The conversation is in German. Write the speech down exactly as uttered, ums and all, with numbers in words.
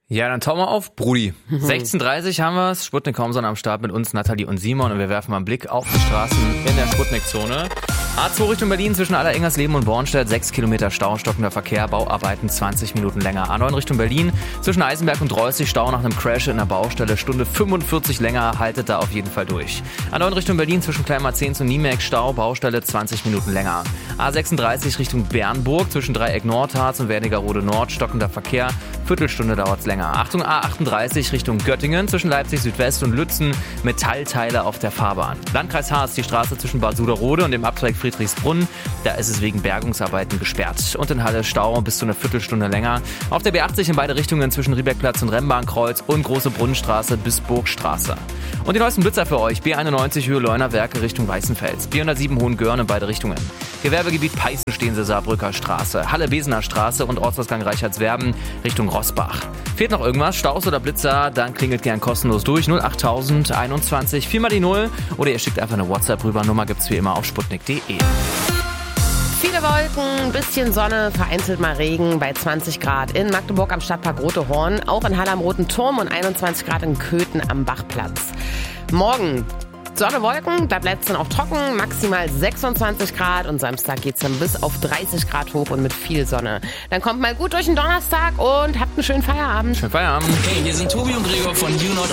Ja, dann tauchen wir auf, Brudi. Mhm. sechzehn Uhr dreißig haben wir's. Sputnik Homson am Start mit uns, Nathalie und Simon. Und wir werfen mal einen Blick auf die Straßen in der Sputnik-Zone. A zwei Richtung Berlin zwischen Allerengersleben und Bornstedt. sechs Kilometer Stau, stockender Verkehr, Bauarbeiten zwanzig Minuten länger. A neun Richtung Berlin zwischen Eisenberg und Reußig. Stau nach einem Crash in der Baustelle. Stunde fünfundvierzig länger, haltet da auf jeden Fall durch. A neun Richtung Berlin zwischen Kleinmarzehns und Niemek. Stau, Baustelle zwanzig Minuten länger. A sechsunddreißig Richtung Bernburg zwischen Dreieck Nordharz und Wernigerode Nord. Stockender Verkehr. Viertelstunde dauert's länger. Achtung, A achtunddreißig Richtung Göttingen zwischen Leipzig Südwest und Lützen. Metallteile auf der Fahrbahn. Landkreis Harz, die Straße zwischen Bad Suderode und dem Abzweig Friedrichsbrunn. Da ist es wegen Bergungsarbeiten gesperrt. Und in Halle Stau bis zu einer Viertelstunde länger. Auf der B achtzig in beide Richtungen zwischen Riebeckplatz und Remmbahnkreuz und Große Brunnenstraße bis Burgstraße. Und die neuesten Blitzer für euch. B einundneunzig Höhe Leuner Werke Richtung Weißenfels. B hundertsieben Hohengörn in beide Richtungen. Gewerbegebiet Peißenstehense Saarbrücker Straße. Halle-Besener Straße und Ortsausgang Reichertswerden Richtung Rossbach. Fehlt noch irgendwas? Staus oder Blitzer? Dann klingelt gern kostenlos durch. null acht tausend einundzwanzig vier mal die null. Oder ihr schickt einfach eine WhatsApp rüber. Nummer gibt's wie immer auf sputnik punkt de. Viele Wolken, bisschen Sonne, vereinzelt mal Regen bei zwanzig Grad in Magdeburg am Stadtpark Rote Horn, auch in Halle am Roten Turm und einundzwanzig Grad in Köthen am Bachplatz. Morgen Sonne, Wolken, da bleibt es dann auch trocken, maximal sechsundzwanzig Grad und Samstag geht es dann bis auf dreißig Grad hoch und mit viel Sonne. Dann kommt mal gut durch den Donnerstag und habt einen schönen Feierabend. Schönen Feierabend. Hey, wir sind Tobi und Gregor von You Not